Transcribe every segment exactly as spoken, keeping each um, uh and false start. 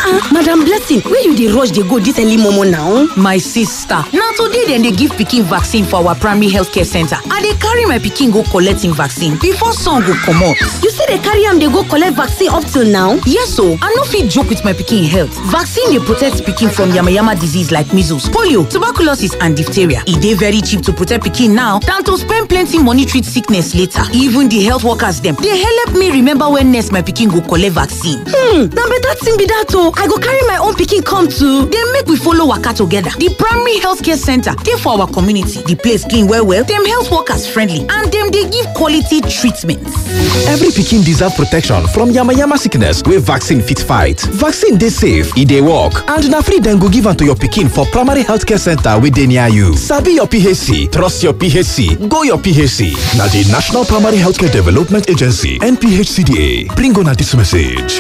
Uh-uh, Madam Blessing, where you dey rush dey go this early momo now? My sister, now today dem dey give pikin vaccine for our primary healthcare center. I dey carry my pikin go collect im vaccine before sun go comot. You say dey carry am dey go collect vaccine up till now? Yes o, I no fit joke with my pikin health. Vaccine dey protect pikin from yamayama disease like measles, polio, tuberculosis and diphtheria. E dey very cheap to protect pikin now than to spend plenty money treat sickness later. Even the health workers dem dey help me remember when next my pikin go collect vaccine. Hmm, na better thing be that o. I go carry my own pikin come too. Dem make we follow waka together. The primary healthcare center dey for our community. The place clean well well, dem health workers friendly and dem dey give quality treatment. Every pikin deserve protection from yamayama sickness wey vaccine fit fight. Vaccine dey safe, e dey work, and na free dem go give am to your pikin for primary healthcare center wey dey near you. Sabi your P H C, trust your P H C, go your P H C. Na the National Primary Healthcare Development Agency N P H C D A bring una dis message.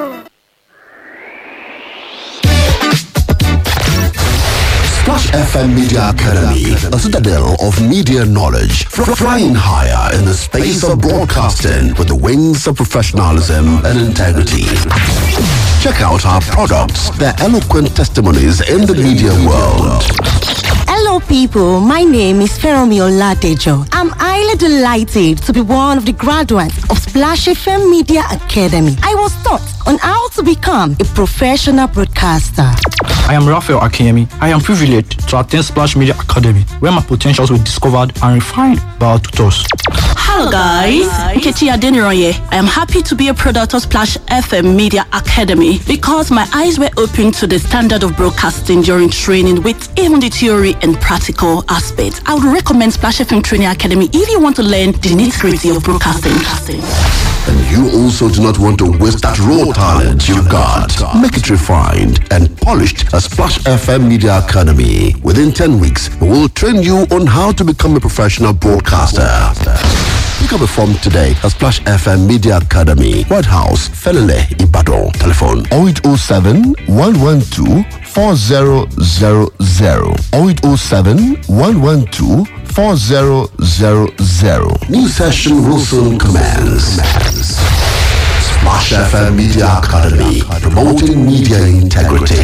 Splash F M Media Academy, a citadel of media knowledge, fr- flying higher in the space of broadcasting with the wings of professionalism and integrity. Check out our products, their eloquent testimonies in the media world. Hello people, my name is Feromi Oladejo. I'm highly delighted to be one of the graduates of Splash F M Media Academy. I was taught on how to become a professional broadcaster. I am Raphael Akiyemi. I am privileged to attend Splash Media Academy, where my potentials were discovered and refined by our tutors. Hello guys, Nkechi Adeniroye. I am happy to be a product of Splash F M Media Academy because my eyes were opened to the standard of broadcasting during training with even the theory and practical aspects. I would recommend Splash F M Training Academy if you want to learn the nitty-gritty of broadcasting. And you also do not want to waste that raw talent you've got. Make it refined and polished at Splash F M Media Academy. Within ten weeks, we will train you on how to become a professional broadcaster. Pick up a form today at Splash F M Media Academy, White House, Felele, Ibadan. Telephone oh eight oh seven, one one two, four oh zero zero. oh eight oh seven, one one two, four oh zero zero. New session will soon commence. Splash F M Media Academy, promoting media integrity.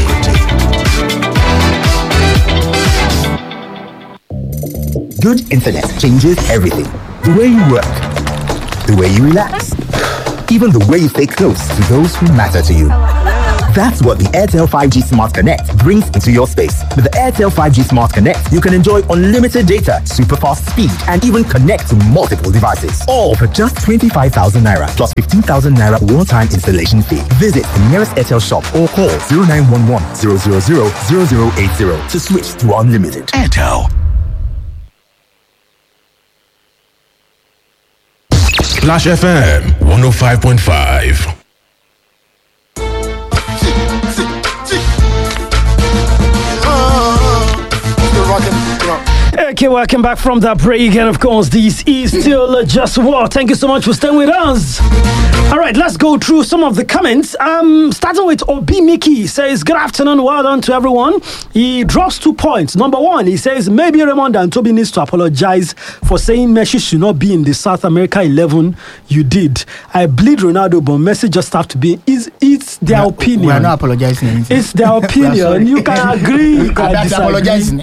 Good internet changes everything. The way you work, the way you relax, even the way you stay close to those who matter to you. That's what the Airtel five G Smart Connect brings into your space. With the Airtel five G Smart Connect, you can enjoy unlimited data, super fast speed, and even connect to multiple devices. All for just twenty-five thousand naira plus fifteen thousand naira one-time installation fee. Visit the nearest Airtel shop or call zero nine one one, zero zero zero, zero zero eight zero to switch to unlimited. Airtel. Splash F M one oh five point five. Okay, welcome back from that break, and of course, this is still Just War. Thank you so much for staying with us. All right, let's go through some of the comments. Um, starting with Obi Mickey says, "Good afternoon, well done to everyone." He drops two points. Number one, he says maybe Raymond and Toby needs to apologize for saying Messi should not be in the South America eleven. You did. I bleed Ronaldo, but Messi just have to be. It's, it's their we are, opinion. We are not apologizing. Anything. It's their opinion. You can agree. You can disagree. Apologizing.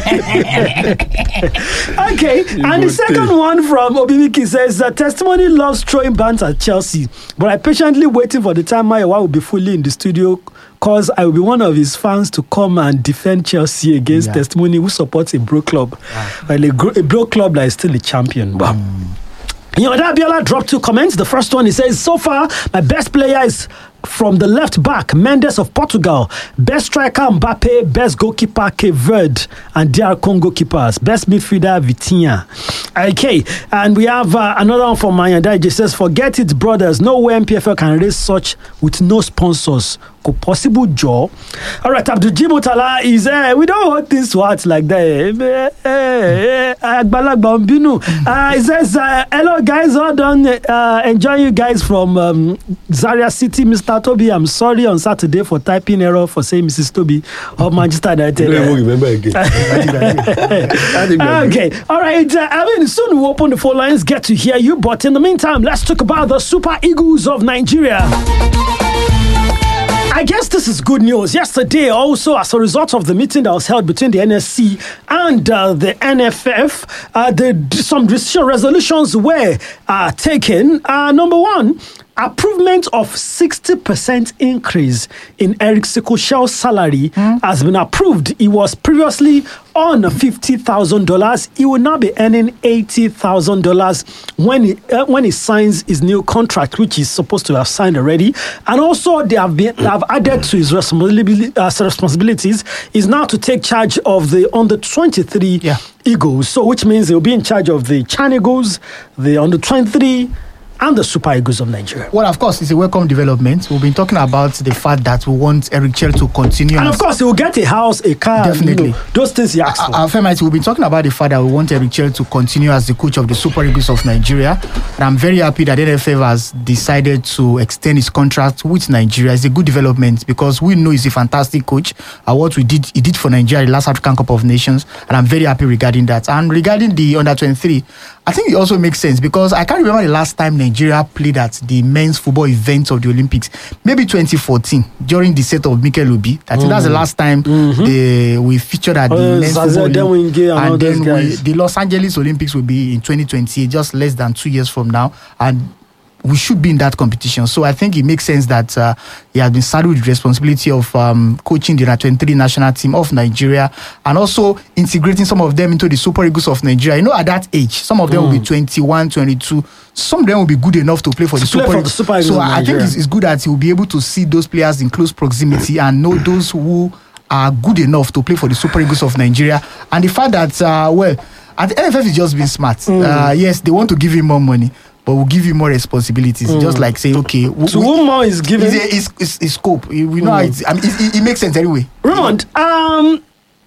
Okay, and the second one from Obimiki says uh, testimony loves throwing bans at Chelsea, but I patiently waiting for the time Mayowa will be fully in the studio because I will be one of his fans to come and defend Chelsea against yeah. testimony who supports a bro club, yeah. well, a, gro- a bro club that is still a champion. Wow. Mm. You know, Abiola dropped two comments. The first one, he says, so far, my best player is from the left back, Mendes of Portugal. Best striker, Mbappe. Best goalkeeper, Cape Verde. And D R Congo keepers. Best midfielder, Vitinha. Okay, and we have uh, another one from Mayanda. He says, forget it, brothers. No way M P F L can raise such with no sponsors. Could possible jaw. All right, Abdul Jimotala is uh, we don't want this words like that. Uh, he says, uh, hello guys, all done. Uh, enjoy you guys from um, Zaria City, Mister Toby. I'm sorry on Saturday for typing error for saying Missus Toby of Manchester United. I don't remember again. Okay, all right. Uh, I mean, soon we'll open the phone lines, get to hear you. But in the meantime, let's talk about the Super Eagles of Nigeria. I guess this is is good news. Yesterday, also, as a result of the meeting that was held between the N S C and uh, the N F F, uh, the, some decision resolutions were uh, taken. Uh, number one, approvement of sixty percent increase in Eric Sikoshell's salary mm. has been approved. He was previously on fifty thousand dollars. He will now be earning eighty thousand dollars when he, uh, when he signs his new contract, which he's supposed to have signed already. And also, they have, been, they have added to his responsibility, uh, responsibilities is now to take charge of the under twenty-three yeah. Eagles. So, which means he'll be in charge of the Chan Eagles, the under twenty-three, and the Super Eagles of Nigeria. Well, of course, it's a welcome development. We've been talking about the fact that we want Eric Chell to continue. And of course, he will get a house, a car. Definitely. You know, those things he asked for. Uh, uh, we've been talking about the fact that we want Eric Chell to continue as the coach of the Super Eagles of Nigeria. And I'm very happy that N F F has decided to extend his contract with Nigeria. It's a good development because we know he's a fantastic coach. Uh, what we did, he did for Nigeria, the last African Cup of Nations. And I'm very happy regarding that. And regarding the under twenty-three, I think it also makes sense because I can't remember the last time Nigeria played at the men's football event of the Olympics. Maybe twenty fourteen during the set of Mikel Obi. I think mm. that's the last time mm-hmm. they, we featured at the oh, men's football Olympics. And, and then we, the Los Angeles Olympics will be in twenty twenty, just less than two years from now. And we should be in that competition. So I think it makes sense that uh, he has been saddled with the responsibility of um, coaching the under twenty-three national team of Nigeria and also integrating some of them into the Super Eagles of Nigeria. You know, at that age, some of them mm. will be twenty-one, twenty-two. Some of them will be good enough to play for, the, play Super for the Super Eagles. So of I Nigeria. think it's, it's good that he will be able to see those players in close proximity and know those who are good enough to play for the Super Eagles of Nigeria. And the fact that, uh, well, at the N F F is just being smart. Mm. Uh, yes, they want to give him more money, but we'll give you more responsibilities. Mm. Just like say, okay, we, so who more is given? It's, it's, it's, it's scope. We know mm. how it's, I mean, it, it, it makes sense anyway. Raymond, um,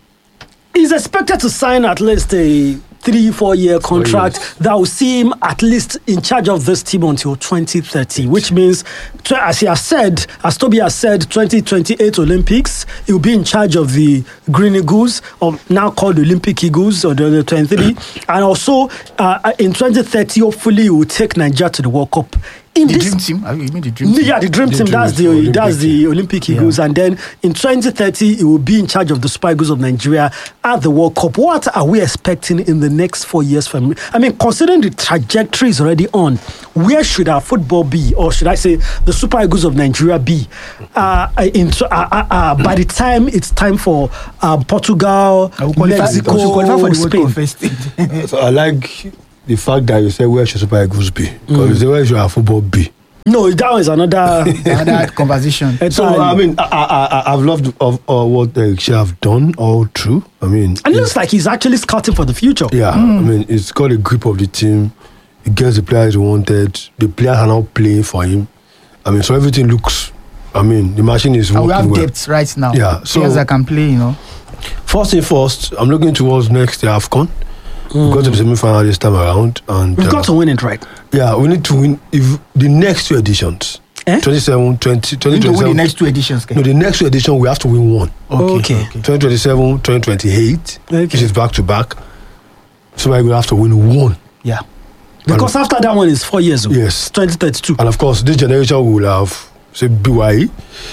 he's expected to sign at least a three, four year contract four that will see him at least in charge of this team until twenty thirty, which means, as he has said, as Toby has said, twenty twenty-eight Olympics, he will be in charge of the Green Eagles, or now called the Olympic Eagles, or the twenty-three, and also uh, in twenty thirty, hopefully, he will take Nigeria to the World Cup. In the this, dream team? You mean the dream team? Yeah, the dream the team. Dream that's the Olympic that's the team. Olympic Eagles, yeah. And then in twenty thirty, he will be in charge of the Super Eagles of Nigeria at the World Cup. What are we expecting in the next four years from him? I mean, considering the trajectory is already on, where should our football be, or should I say, the Super Eagles of Nigeria be? Uh, in uh, uh, uh, by the time it's time for um, Portugal, Mexico, Spain. So I like the fact that you say where should Super Eagles be, because mm. where should our football be? No, that was another another conversation. So I mean, I, I, I've loved of, of what Eric Chell have done all through. I mean, and it looks like he's actually scouting for the future. Yeah, mm. I mean, he's got a grip of the team. He gets the players he wanted. The players are now playing for him. I mean, so everything looks. I mean, the machine is working well. And we have well. depth right now. Yeah, so players that can play, you know. First thing first, I'm looking towards next year AFCON. Mm. We got to the semi-final this time around, and we've uh, got to win it, right? Yeah, we need to win if the next two editions. Eh? twenty-seven, twenty, twenty we need to win the next two editions. Okay? No, the next two editions we have to win one. Okay. okay. okay. twenty twenty-seven, twenty twenty-eight, okay. Which is back to back. So we have to win one. Yeah. Because and after that one is four years old. Yes. twenty thirty-two. And of course, this generation will have say B Y E.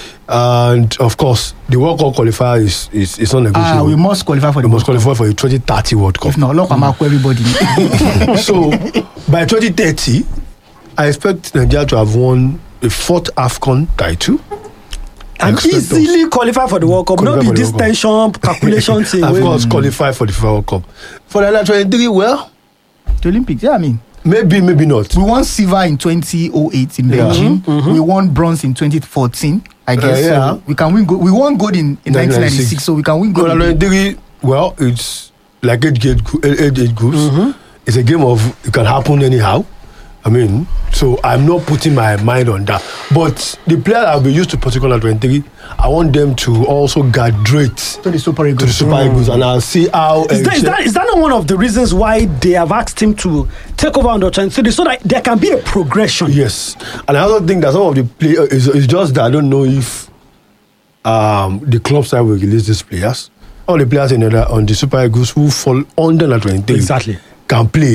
And of course, the World Cup qualifier is is, is not negotiable. Ah, we must qualify for we the We must qualify for the twenty thirty World Cup. If not, look, I'm mm. everybody. So by twenty thirty, I expect Nigeria to have won a fourth AFCON title. And easily qualify for the World Cup. Not be this tension, calculation thing. Of course, qualify for the World Cup. For the under twenty-three, well, the Olympics, yeah, I mean. Maybe, maybe not. We won silver in twenty oh eight in yeah. Beijing. Mm-hmm, mm-hmm. We won bronze in twenty fourteen. I guess uh, yeah. so. We can win. Go- we won gold in, in nineteen ninety-six, so we can win gold. Well, well it's like age age, age, age groups. Mm-hmm. It's a game of it can happen anyhow. I mean, so I'm not putting my mind on that. But the players I'll be used to particular twenty-three, I want them to also graduate to the Super Eagles, to the Super Eagles, mm. and I'll see how. Is that, is, that, is that not one of the reasons why they have asked him to take over under twenty-three, so that there can be a progression? Yes, and I also think that some of the players is it's just that I don't know if um, the club side will release these players. All the players in the, on the Super Eagles who fall under the twenty-three exactly can play.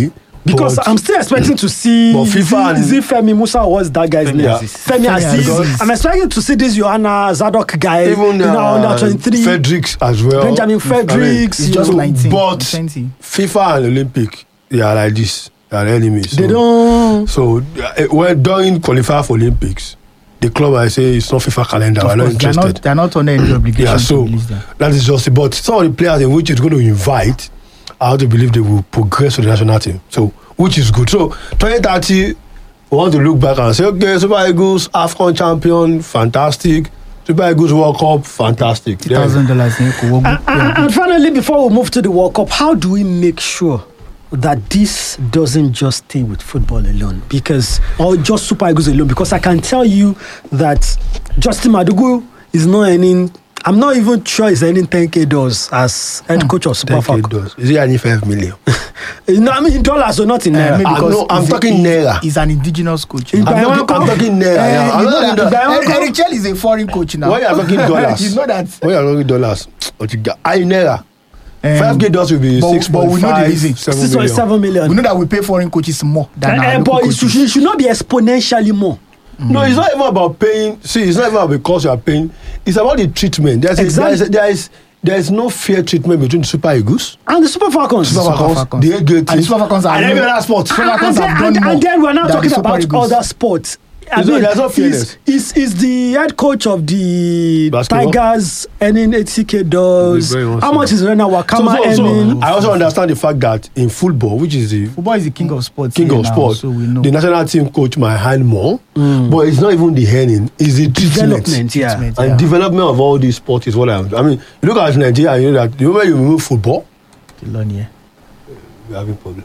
Because But- I'm still expecting to see. But is, FIFA it, is it Femi Musa or what's that guy's Femi name? Aziz. Femi Femi Aziz. Aziz. I'm expecting to see this Johanna Zadok guy. Even you know, uh, under twenty-three. Fredericks as well. Benjamin Fredericks. He's you just know. nineteen. But twenty. FIFA and Olympic, they are like this. They are enemies. They so, don't. So uh, when during qualify for Olympics, the club I say it's not FIFA calendar. Of We're not course, they're interested. not, they're not under any obligation Yeah, to so release them. that is just it. But some of the players in which it's going to invite, I have to believe they will progress to the national team. So, which is good. So, twenty thirty, we want to look back and say, okay, Super Eagles, AFCON champion, fantastic. Super Eagles World Cup, fantastic. Two thousand dollars. And, and, and finally, before we move to the World Cup, how do we make sure that this doesn't just stay with football alone? Because, or just Super Eagles alone? Because I can tell you that Justin Madugu is not earning, I'm not even sure he's earning ten K dollars as head coach of Super Falcons. Is he earning five million? No, I mean in dollars or not in naira. Uh, no, I'm he's a- talking he's- naira. He's an indigenous coach. In you know. I'm talking, I'm talking naira. yeah. I'm you know not that- talking dollars. Eric Chell is a foreign coach now. Why are you talking dollars? You know that. Why are you talking dollars? What you got? I naira. Um, Five K dollars will be but- six but point we know the five, reason. seven six point million. seven million. We know that we pay foreign coaches more than Uh, our uh, local but it coaches. should, it should not be exponentially more. No, it's not even about paying. See, it's not even because you are paying. It's about the treatment. There's Exactly. a, there, is, there is there is no fair treatment between Super Eagles, And the Super Falcons. Super Falcons, Falcons. the great And the teams, Super Falcons are and every no- other sport. Super and, Falcons and, have then, done and, more and then we're now than talking the Super about Eagles. other sports. I There's no- mean, there's no is, fairness. is, is the head coach of the Basketball? Tigers earning eighty K dollars? Very well How much said. is Rena Wakama So, so, so, earning? I also understand the fact that in football, which is the Football is the king of sports. king here of now, sports, so we know. the national team coach might earn more, but it's not even the earning; it's the treatment. Development, yeah. Treatment, And yeah. development of all these sports is what I'm. I mean, you look at Nigeria, you know that the moment you remove football, The loan, yeah. we're having problem.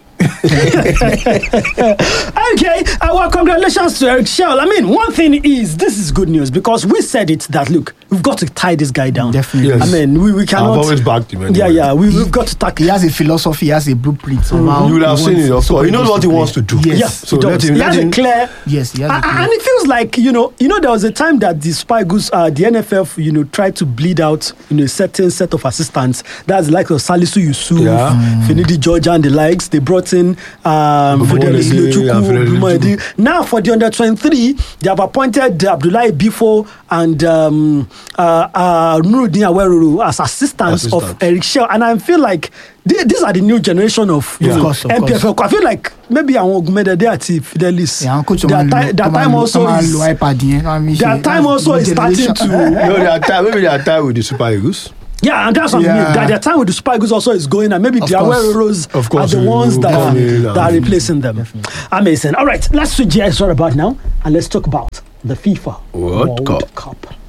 Okay, uh, well, congratulations to Eric Shell. I mean, one thing is, this is good news because we said it that, look, we've got to tie this guy down. Definitely. Yes. I mean, we, we cannot. I've always backed him. Anyway. Yeah, yeah, we, we've got to tackle He has a philosophy, he has a blueprint. So how You would he have seen wants it, of Super course. He knows Eagles what to he play. wants to do. Yes. Yeah, So he let does. him- He let has a him- clear. Yes, he has a A- clear- and it feels like, you know, you know, there was a time that the Super Eagles, uh, the N F F, you know, tried to bleed out, you know, a certain set of assistants. That's like of Salisu Yusuf, Yeah. mm. Finidi Georgia and the likes. They brought in um, Brumo Fidelis Lede Lochukwu, and Fidelis Brumo Lochukwu. Lede. Now for the under twenty-three, they have appointed Abdullahi Bifo and um, uh, uh, Nuruddin Aweruru as assistants of Assistant. Eric Shell. And I feel like they, these are the new generation of, you Of know, course, of M P F L. course. I feel like maybe àwọn Ogumedede àti Fidelis. Yeah, coach, their come ti- and- their come time and- also come and is lo iPad yẹn, I mean, their she- time that's also new is starting generation. to No, they are tied. Maybe they are tied with the Super Eagles. yeah, and that's what I mean. Yeah. That their time with the Super Eagles also is going, and maybe Of the course. Awereros Of are course, the we ones will that come are, in that are and- replacing them. Amazing. All right, let's switch gears right about now, and let's talk about the FIFA World Cup. Cup.